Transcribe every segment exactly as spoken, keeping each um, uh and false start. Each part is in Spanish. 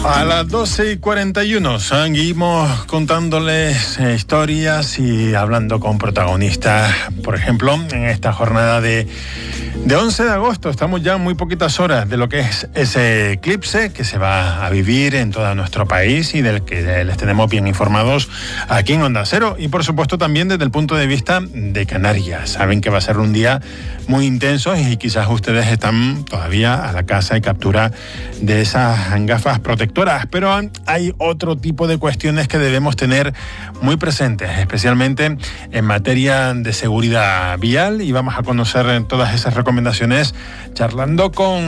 A las doce y cuarenta y uno seguimos contándoles eh, historias y hablando con protagonistas. Por ejemplo, en esta jornada de, de once de agosto estamos ya en muy poquitas horas de lo que es ese eclipse que se va a vivir en todo nuestro país y del que les tenemos bien informados aquí en Onda Cero, y por supuesto también desde el punto de vista de Canarias. Saben que va a ser un día muy intenso y quizás ustedes están todavía a la caza y captura de esas gafas protectoras. Pero hay otro tipo de cuestiones que debemos tener muy presentes, especialmente en materia de seguridad vial, y vamos a conocer todas esas recomendaciones charlando con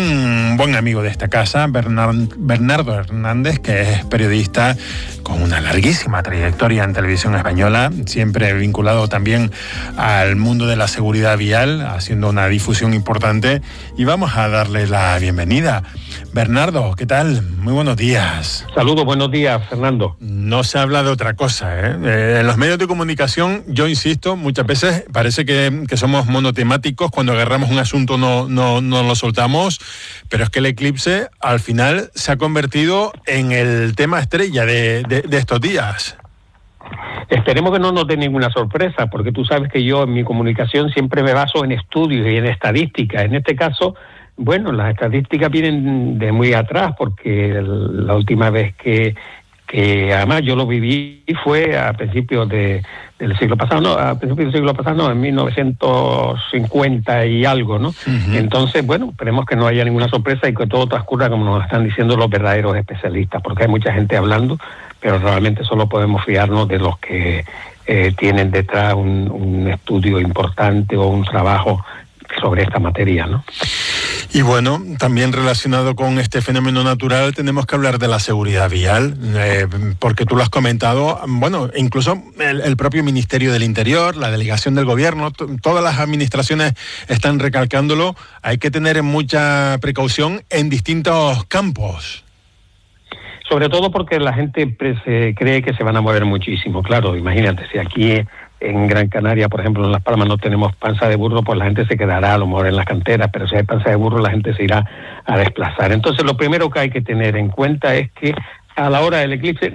un buen amigo de esta casa, Bernardo Hernández, que es periodista con una larguísima trayectoria en televisión española, siempre vinculado también al mundo de la seguridad vial, haciendo una difusión importante, y vamos a darle la bienvenida. Bernardo, ¿qué tal? Muy buenos días. Saludos, buenos días, Fernando. No se habla de otra cosa, ¿eh? Eh, en los medios de comunicación, yo insisto, muchas veces parece que, que somos monotemáticos, cuando agarramos un asunto no, no, no lo soltamos, pero es que el eclipse al final se ha convertido en el tema estrella de, de, de estos días. Esperemos que no nos dé ninguna sorpresa, porque tú sabes que yo en mi comunicación siempre me baso en estudios y en estadísticas. En este caso, bueno, las estadísticas vienen de muy atrás, porque la última vez que, que además yo lo viví fue a principios de, del siglo pasado, no, a principios del siglo pasado, no, en mil novecientos cincuenta y algo, ¿no? Uh-huh. Entonces, bueno, esperemos que no haya ninguna sorpresa y que todo transcurra como nos están diciendo los verdaderos especialistas, porque hay mucha gente hablando, pero realmente solo podemos fiarnos de los que eh, tienen detrás un, un estudio importante o un trabajo sobre esta materia, ¿no? Y bueno, también relacionado con este fenómeno natural tenemos que hablar de la seguridad vial, eh, porque tú lo has comentado, bueno, incluso el, el propio Ministerio del Interior, la delegación del gobierno, t- todas las administraciones están recalcándolo, hay que tener mucha precaución en distintos campos. Sobre todo porque la gente pre- se cree que se van a mover muchísimo, claro, imagínate, si aquí en Gran Canaria, por ejemplo, en Las Palmas no tenemos panza de burro, pues la gente se quedará a lo mejor en las canteras, pero si hay panza de burro la gente se irá a desplazar. Entonces lo primero que hay que tener en cuenta es que a la hora del eclipse,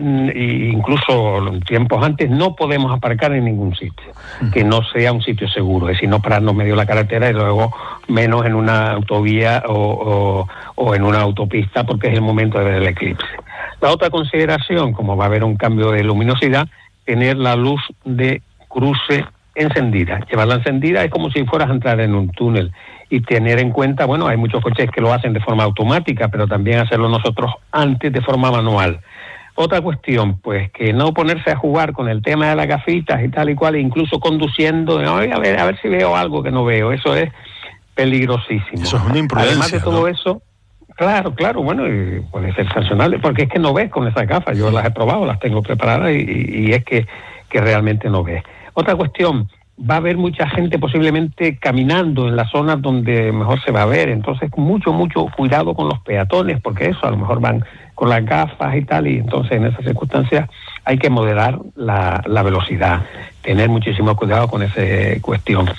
incluso tiempos antes, no podemos aparcar en ningún sitio, que no sea un sitio seguro, es decir, no pararnos medio de la carretera y luego menos en una autovía o, o, o en una autopista, porque es el momento de ver el eclipse. La otra consideración, como va a haber un cambio de luminosidad, tener la luz de cruce encendida. Llevarla encendida es como si fueras a entrar en un túnel, y tener en cuenta, bueno, hay muchos coches que lo hacen de forma automática, pero también hacerlo nosotros antes de forma manual. Otra cuestión, pues, que no ponerse a jugar con el tema de las gafitas y tal y cual, incluso conduciendo, a ver, a ver, a ver si veo algo que no veo. Eso es peligrosísimo. Eso es una imprudencia, además de todo ¿no? eso, claro, claro, bueno, y puede ser sancionable, porque es que no ves con esas gafas. Yo las he probado, las tengo preparadas y, y es que, que realmente no ves. Otra cuestión, va a haber mucha gente posiblemente caminando en las zonas donde mejor se va a ver, entonces mucho, mucho cuidado con los peatones, porque eso, a lo mejor van con las gafas y tal, y entonces en esas circunstancias hay que moderar la, la velocidad, tener muchísimo cuidado con esa cuestión.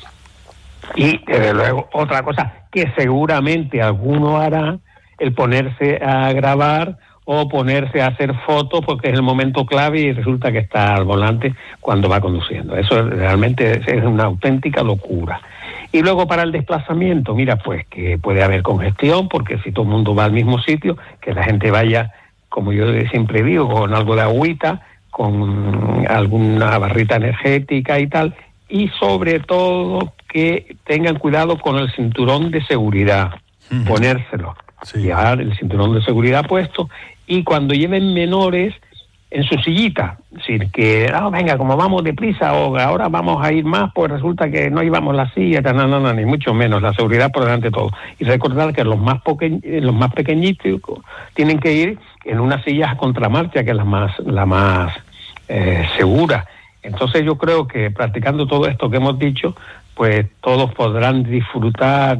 Y desde luego, otra cosa que seguramente alguno hará, el ponerse a grabar o ponerse a hacer fotos, porque es el momento clave y resulta que está al volante cuando va conduciendo. Eso realmente es una auténtica locura. Y luego para el desplazamiento, mira, pues que puede haber congestión, porque si todo el mundo va al mismo sitio, que la gente vaya, como yo siempre digo, con algo de agüita, con alguna barrita energética y tal, y sobre todo que tengan cuidado con el cinturón de seguridad, uh-huh. ponérselo. Sí. Llevar el cinturón de seguridad puesto, y cuando lleven menores en su sillita, es decir, que, ah, venga, como vamos deprisa o ahora vamos a ir más, pues resulta que no llevamos la silla, no, no, no, ni mucho menos, la seguridad por delante de todo. Y recordar que los más, poque, los más pequeñitos tienen que ir en una silla a contramarcha, que es la más, la más eh, segura. Entonces yo creo que practicando todo esto que hemos dicho, pues todos podrán disfrutar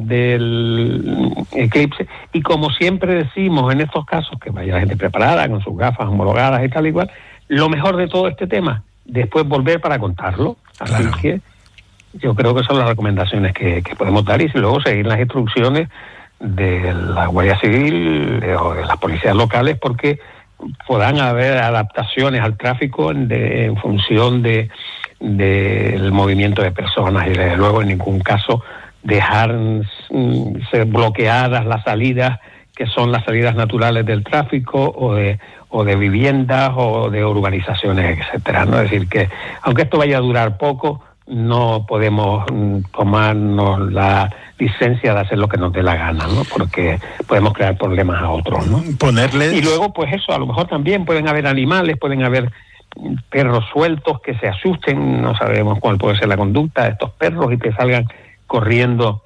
del eclipse, y como siempre decimos en estos casos, que vaya la gente preparada con sus gafas homologadas y tal y cual, lo mejor de todo este tema, después volver para contarlo. Así claro. que yo creo que son las recomendaciones que, que podemos dar, y luego seguir las instrucciones de la Guardia Civil o de las policías locales, porque puedan haber adaptaciones al tráfico de, en función de del movimiento de personas, y desde luego en ningún caso dejar mm, ser bloqueadas las salidas que son las salidas naturales del tráfico o de o de viviendas o de urbanizaciones, etcétera, ¿no? Es decir, que aunque esto vaya a durar poco, no podemos mm, tomarnos la licencia de hacer lo que nos dé la gana, ¿no? Porque podemos crear problemas a otros, ¿no? Ponerles... Y luego, pues eso, a lo mejor también pueden haber animales, pueden haber perros sueltos que se asusten, no sabemos cuál puede ser la conducta de estos perros y que salgan corriendo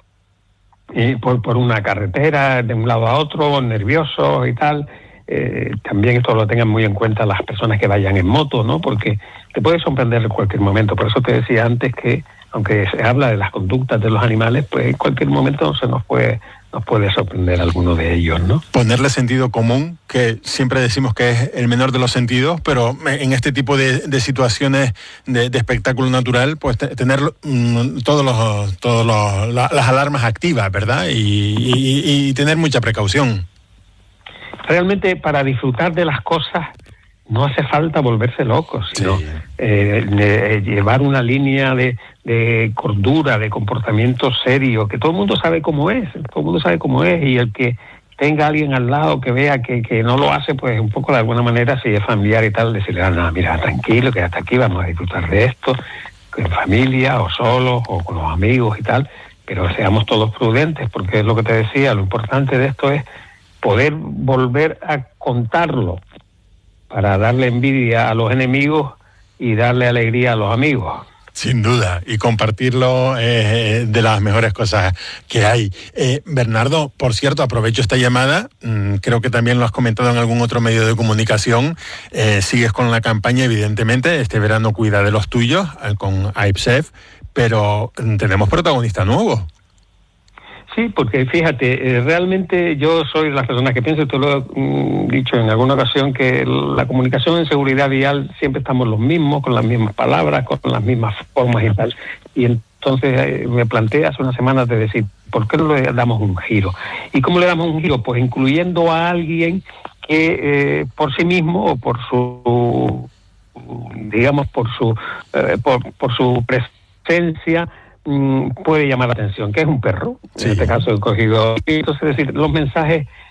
eh, por, por una carretera de un lado a otro, nerviosos y tal. Eh, también esto lo tengan muy en cuenta las personas que vayan en moto, ¿no? Porque te puede sorprender en cualquier momento. Por eso te decía antes que, aunque se habla de las conductas de los animales, pues en cualquier momento se nos puede nos puede sorprender alguno de ellos, ¿no? Ponerle sentido común, que siempre decimos que es el menor de los sentidos, pero en este tipo de, de situaciones de, de espectáculo natural, pues te, tener mmm, todos los todos los la, las alarmas activas, ¿verdad? Y, y, y tener mucha precaución. Realmente, para disfrutar de las cosas no hace falta volverse locos, sino sí. eh, eh, llevar una línea de, de cordura, de comportamiento serio, que todo el mundo sabe cómo es, todo el mundo sabe cómo es, y el que tenga a alguien al lado que vea que, que no lo hace, pues un poco de alguna manera, si es familiar y tal, decirle, ah, no, mira, tranquilo, que hasta aquí vamos a disfrutar de esto, en familia o solos o con los amigos y tal, pero seamos todos prudentes, porque es lo que te decía, lo importante de esto es poder volver a contarlo para darle envidia a los enemigos y darle alegría a los amigos. Sin duda, y compartirlo eh, de las mejores cosas que hay. Eh, Bernardo, por cierto, aprovecho esta llamada, mmm, creo que también lo has comentado en algún otro medio de comunicación, eh, sigues con la campaña, evidentemente, este verano cuida de los tuyos, eh, con AIPSEF, pero mm, tenemos protagonista nuevo. Sí, porque fíjate, eh, realmente yo soy de las personas que pienso, tú lo has mm, dicho en alguna ocasión, que la comunicación en seguridad vial siempre estamos los mismos, con las mismas palabras, con las mismas formas y tal. Y entonces eh, me planteé hace unas semanas de decir, ¿por qué no le damos un giro? ¿Y cómo le damos un giro? Pues incluyendo a alguien que eh, por sí mismo o por su, digamos, por su, eh, por, por su presencia, puede llamar la atención, que es un perro, sí. En este caso he cogido, entonces es decir, los mensajes